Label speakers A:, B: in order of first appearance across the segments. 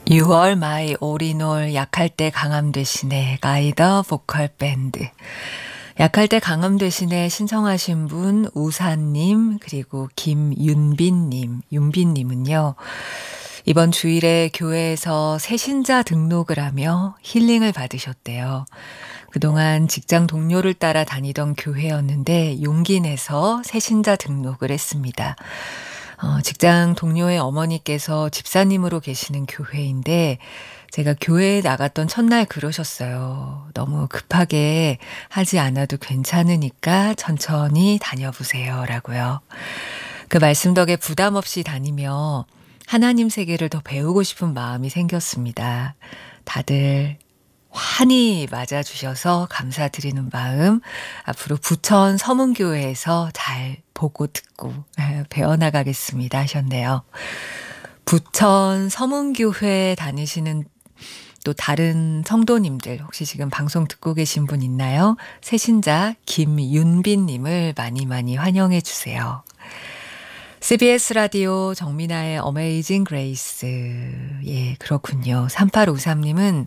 A: 6월 마이 올인올 약할 때 강함 대신에 가이더 보컬 밴드. 약할 때 강함 대신에 신청하신 분 우사님 그리고 김윤빈님. 윤빈님은요. 이번 주일에 교회에서 새신자 등록을 하며 힐링을 받으셨대요. 그동안 직장 동료를 따라 다니던 교회였는데 용기 내서 새신자 등록을 했습니다. 직장 동료의 어머니께서 집사님으로 계시는 교회인데 제가 교회에 나갔던 첫날 그러셨어요. 너무 급하게 하지 않아도 괜찮으니까 천천히 다녀보세요. 라고요. 그 말씀 덕에 부담 없이 다니며 하나님 세계를 더 배우고 싶은 마음이 생겼습니다. 다들 환히 맞아주셔서 감사드리는 마음, 앞으로 부천 서문교회에서 잘 보고 듣고 배워나가겠습니다 하셨네요. 부천 서문교회 다니시는 또 다른 성도님들 혹시 지금 방송 듣고 계신 분 있나요? 새신자 김윤빈님을 많이 환영해 주세요. CBS 라디오 정민아의 어메이징 그레이스. 예, 그렇군요. 3853님은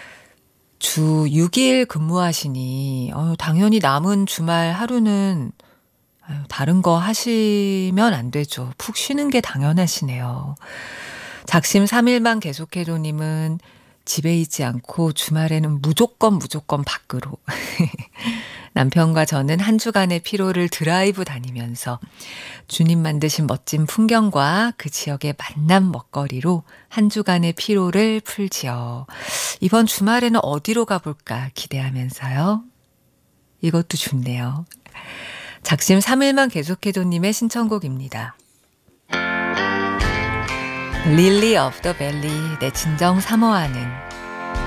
A: 주 6일 근무하시니 당연히 남은 주말 하루는 다른 거 하시면 안 되죠. 푹 쉬는 게 당연하시네요. 작심 3일만 계속해도님은 집에 있지 않고 주말에는 무조건 밖으로. 남편과 저는 한 주간의 피로를 드라이브 다니면서 주님 만드신 멋진 풍경과 그 지역의 만남 먹거리로 한 주간의 피로를 풀지요. 이번 주말에는 어디로 가볼까 기대하면서요. 이것도 좋네요. 작심 3일만 계속해도님의 신청곡입니다. 릴리 오브 더 밸리 내 진정 사모하는